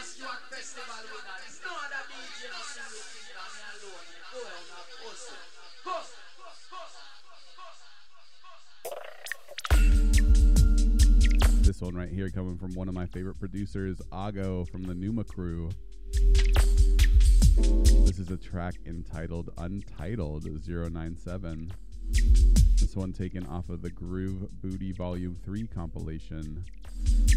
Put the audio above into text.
Stewart Festival winner. It's no other DJ no sing with me than me alone. Go on, now, pussy. Go. This one right here coming from one of my favorite producers, Ago from the Numa Crew. This is a track entitled Untitled 097. This one taken off of the Groove Booty Volume 3 compilation.